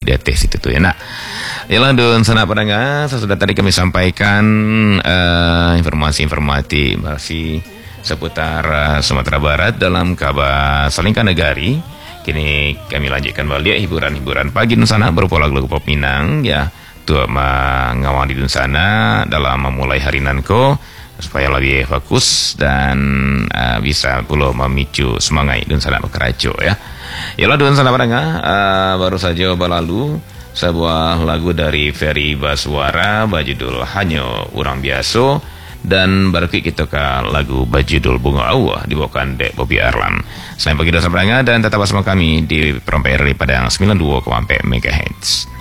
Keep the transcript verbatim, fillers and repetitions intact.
di atas itu tuh ya. Nah, yalah dun sana pendengar, sudah tadi kami sampaikan uh, informasi-informasi masih seputar uh, Sumatera Barat dalam kabar Salingkan Negari. Kini kami lanjutkan balik hiburan-hiburan pagi dun sana berupa lagu-lagu pop Minang ya. Tuh mengawal di dun sana dalam memulai hari nanko supaya lebih fokus dan uh, bisa pula memicu semangat dun sana berkeraco ya. Yalah dun sana pendengar, uh, baru saja berlalu sebuah lagu dari Ferry Baswara berjudul Hanya Orang Biasa, dan berikut kita ke lagu berjudul Bunga Allah dibawakan Dek Bobby Arlan. Selain pagi dosa pendengar dan tetap bersama kami di Perempuan R R I Padang sembilan puluh dua koma empat megahertz.